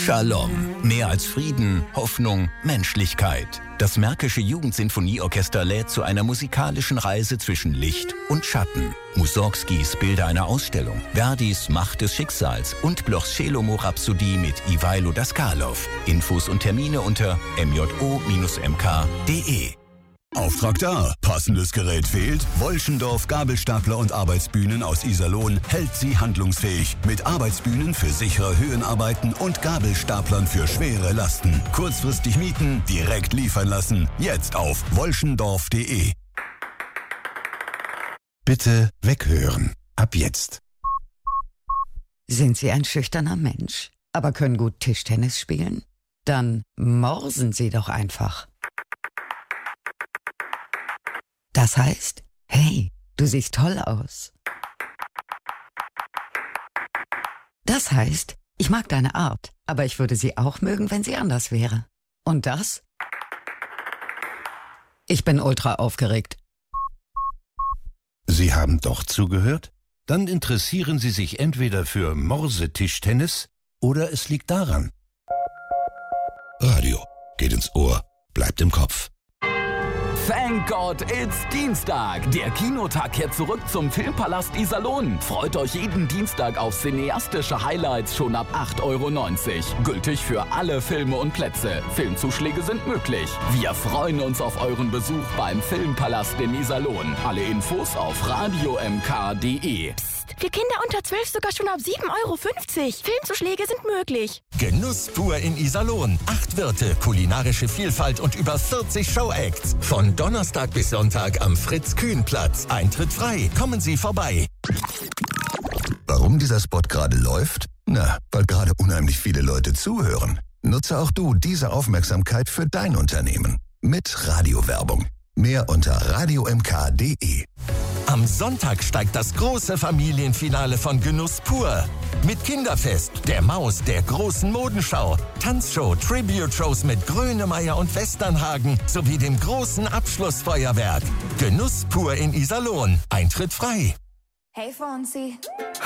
Shalom. Mehr als Frieden, Hoffnung, Menschlichkeit. Das Märkische Jugendsinfonieorchester lädt zu einer musikalischen Reise zwischen Licht und Schatten. Mussorgskis Bilder einer Ausstellung, Verdis Macht des Schicksals und Blochs Schelomo-Rhapsodie mit Ivailo Daskalov. Infos und Termine unter mjo-mk.de. Auftrag da. Passendes Gerät fehlt? Wolschendorf Gabelstapler und Arbeitsbühnen aus Iserlohn hält Sie handlungsfähig. Mit Arbeitsbühnen für sichere Höhenarbeiten und Gabelstaplern für schwere Lasten. Kurzfristig mieten, direkt liefern lassen. Jetzt auf wolschendorf.de. Bitte weghören. Ab jetzt. Sind Sie ein schüchterner Mensch, aber können gut Tischtennis spielen? Dann morsen Sie doch einfach. Das heißt, hey, du siehst toll aus. Das heißt, ich mag deine Art, aber ich würde sie auch mögen, wenn sie anders wäre. Und das? Ich bin ultra aufgeregt. Sie haben doch zugehört? Dann interessieren Sie sich entweder für Morsetischtennis oder es liegt daran. Radio geht ins Ohr, bleibt im Kopf. Thank God it's Dienstag. Der Kinotag kehrt zurück zum Filmpalast Iserlohn. Freut euch jeden Dienstag auf cineastische Highlights schon ab 8,90 €. Gültig für alle Filme und Plätze. Filmzuschläge sind möglich. Wir freuen uns auf euren Besuch beim Filmpalast in Iserlohn. Alle Infos auf radiomk.de. Für Kinder unter 12 sogar schon ab 7,50 €. Filmzuschläge sind möglich. Genuss pur in Iserlohn. 8 Wirte, kulinarische Vielfalt und über 40 Showacts. Von Donnerstag bis Sonntag am Fritz-Kühn-Platz. Eintritt frei. Kommen Sie vorbei. Warum dieser Spot gerade läuft? Na, weil gerade unheimlich viele Leute zuhören. Nutze auch du diese Aufmerksamkeit für dein Unternehmen. Mit Radiowerbung. Mehr unter radiomk.de. Am Sonntag steigt das große Familienfinale von Genuss pur. Mit Kinderfest, der Maus, der großen Modenschau, Tanzshow, Tribute-Shows mit Grönemeyer und Westernhagen sowie dem großen Abschlussfeuerwerk. Genuss pur in Iserlohn. Eintritt frei. Hey Fonsi.